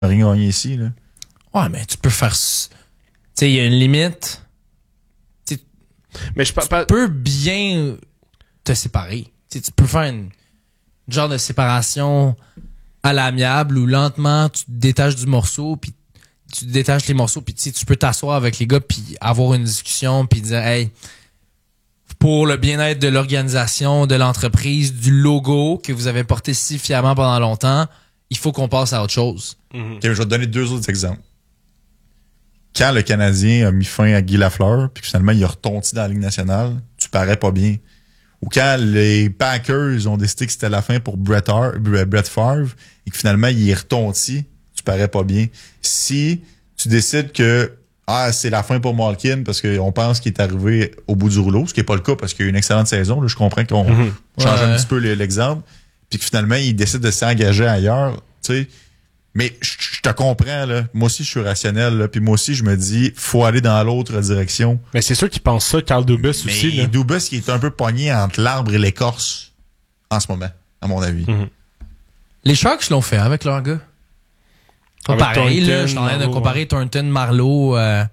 rien gagné ici, là. Ouais, mais tu peux faire... Tu sais, il y a une limite. Mais tu peux bien te séparer. T'sais, tu peux faire une genre de séparation à l'amiable où lentement tu te détaches du morceau, puis tu détaches les morceaux, puis tu peux t'asseoir avec les gars, puis avoir une discussion, puis dire, hey, pour le bien-être de l'organisation, de l'entreprise, du logo que vous avez porté si fièrement pendant longtemps, il faut qu'on passe à autre chose. Mm-hmm. Okay, je vais te donner 2 autres exemples. Quand le Canadien a mis fin à Guy Lafleur, puis finalement il a retonti dans la Ligue nationale, tu parais pas bien. Ou quand les Packers ont décidé que c'était la fin pour Brett Favre, et que finalement il est retonti, tu parais pas bien. Si tu décides que c'est la fin pour Malkin parce qu'on pense qu'il est arrivé au bout du rouleau, ce qui n'est pas le cas parce qu'il y a eu une excellente saison, là, je comprends qu'on change un petit peu l'exemple, puis que finalement il décide de s'engager ailleurs, tu sais. Mais je te comprends, là. Moi aussi, je suis rationnel, là. Puis moi aussi, je me dis, faut aller dans l'autre direction. Mais c'est sûr qu'il pense ça, Carl Dubas aussi, là. Dubas, qui est un peu pogné entre l'arbre et l'écorce en ce moment, à mon avis. Mm-hmm. Les Sharks l'ont fait avec leur gars. Pas pareil, là. Je suis en train de comparer Thornton, Marleau, à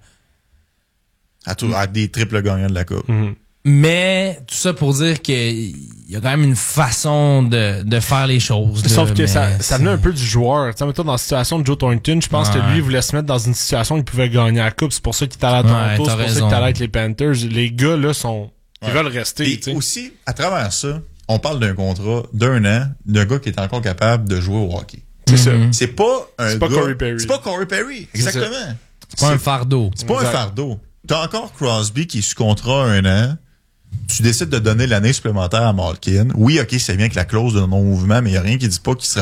des triples gagnants de la Coupe. Mm-hmm. Mais tout ça pour dire qu'il y a quand même une façon de faire les choses. Sauf que ça venait un peu du joueur. Tu sais, mettons, dans la situation de Joe Thornton, je pense que lui, il voulait se mettre dans une situation où il pouvait gagner la coupe. C'est pour ça qu'il est allé à Toronto, c'est pour ça qu'il est allé avec les Panthers. Les gars, là, ils veulent rester. Et aussi, à travers ça, on parle d'un contrat d'1 an d'un gars qui est encore capable de jouer au hockey. C'est ça. C'est pas un gars... Corey Perry. C'est pas Corey Perry. Exactement. C'est pas un fardeau. C'est pas un fardeau. T'as encore Crosby qui est sous contrat 1 an. Tu décides de donner l'année supplémentaire à Malkin. Oui, OK, c'est bien que la clause de non-mouvement, mais il n'y a rien qui dit pas qu'il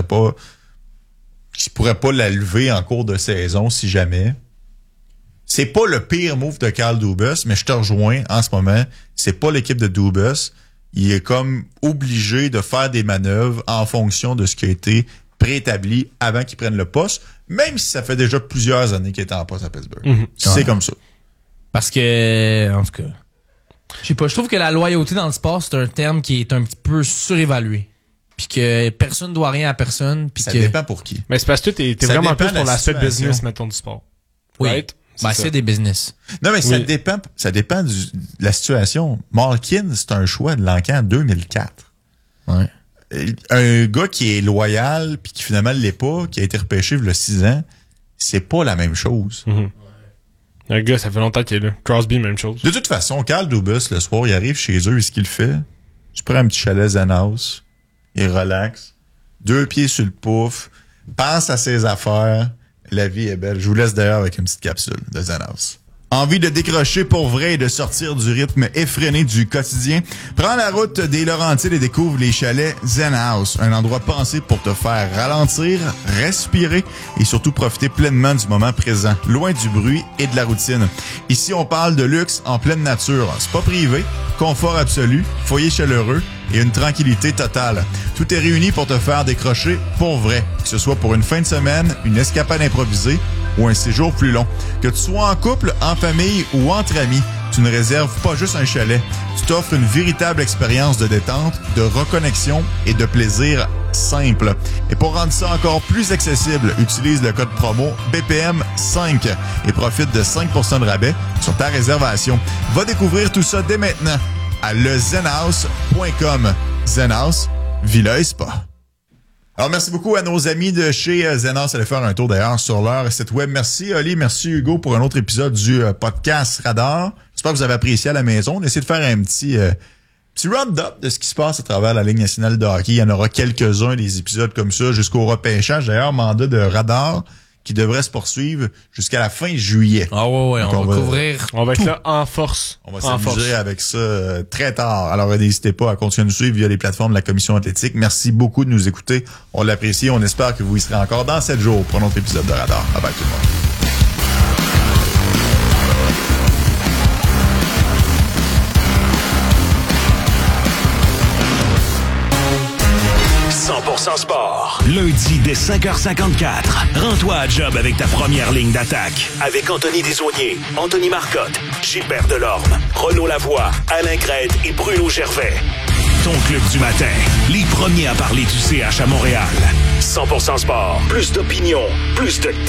pourrait pas la lever en cours de saison si jamais. C'est pas le pire move de Carl Dubas, mais je te rejoins en ce moment. C'est pas l'équipe de Dubas. Il est comme obligé de faire des manœuvres en fonction de ce qui a été préétabli avant qu'il prenne le poste, même si ça fait déjà plusieurs années qu'il est en poste à Pittsburgh. Mm-hmm. C'est comme ça. Parce que, en tout cas, je sais pas, je trouve que la loyauté dans le sport, c'est un terme qui est un petit peu surévalué. Puis que personne ne doit rien à personne. Puis ça dépend pour qui. Mais c'est parce que t'es vraiment plus pour l'aspect business, mettons, du sport. Oui. Right? C'est des business. Non, mais ça dépend de la situation. Malkin, c'est un choix de l'encan en 2004. Ouais. Un gars qui est loyal puis qui finalement l'est pas, qui a été repêché il y a 6 ans, c'est pas la même chose. Mm-hmm. Un gars, ça fait longtemps qu'il est là. Crosby, même chose. De toute façon, Carl Dubas, le soir, il arrive chez eux et ce qu'il fait, tu prends un petit chalet Zen House, il relaxe, 2 pieds sur le pouf, pense à ses affaires, la vie est belle. Je vous laisse d'ailleurs avec une petite capsule de Zen House. Envie de décrocher pour vrai et de sortir du rythme effréné du quotidien? Prends la route des Laurentides et découvre les chalets Zen House, un endroit pensé pour te faire ralentir, respirer et surtout profiter pleinement du moment présent, loin du bruit et de la routine. Ici, on parle de luxe en pleine nature. C'est pas privé, confort absolu, foyer chaleureux et une tranquillité totale. Tout est réuni pour te faire décrocher pour vrai, que ce soit pour une fin de semaine, une escapade improvisée ou un séjour plus long. Que tu sois en couple, en famille ou entre amis, tu ne réserves pas juste un chalet. Tu t'offres une véritable expérience de détente, de reconnexion et de plaisir simple. Et pour rendre ça encore plus accessible, utilise le code promo BPM5 et profite de 5% de rabais sur ta réservation. Va découvrir tout ça dès maintenant à lezenhouse.com. Zenhouse, Villa et Spa. Alors, merci beaucoup à nos amis de chez Zen House. Allez faire un tour d'ailleurs sur leur site web. Merci Oli, merci Hugo pour un autre épisode du podcast Radar. J'espère que vous avez apprécié à la maison. On essaie de faire un petit round-up de ce qui se passe à travers la Ligue nationale de hockey. Il y en aura quelques-uns des épisodes comme ça jusqu'au repêchage. D'ailleurs, mandat de Radar qui devrait se poursuivre jusqu'à la fin juillet. Ah ouais, on va couvrir. On va être là en force. On va s'amuser avec ça très tard. Alors n'hésitez pas à continuer de nous suivre via les plateformes de la Commission athlétique. Merci beaucoup de nous écouter. On l'apprécie. On espère que vous y serez encore dans 7 jours pour un autre épisode de Radar. Bye bye tout le monde. 100% sport. Lundi dès 5h54. Rends-toi à job avec ta première ligne d'attaque. Avec Anthony Desaulniers, Anthony Marcotte, Gilbert Delorme, Renaud Lavoie, Alain Crête et Bruno Gervais. ton club du matin. Les premiers à parler du CH à Montréal. 100% sport. Plus d'opinion. Plus de